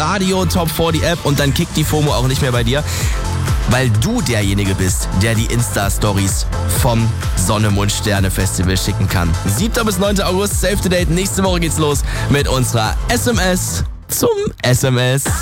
Radio Top 40 App und dann kickt die FOMO auch nicht mehr bei dir, weil du derjenige bist, der die Insta-Stories vom Sonne-Mond-Sterne-Festival schicken kann. 7. bis 9. August, Save the Date. Nächste Woche geht's los mit unserer SMS zum SMS.